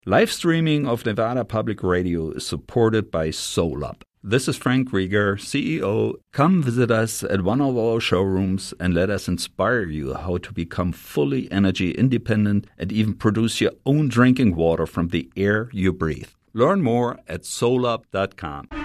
Live streaming of Nevada Public Radio is supported by SolUp. This is Frank Rieger, CEO. Come visit us at one of our showrooms and let us inspire you how to become fully energy independent and even produce your own drinking water from the air you breathe. Learn more at solup.com.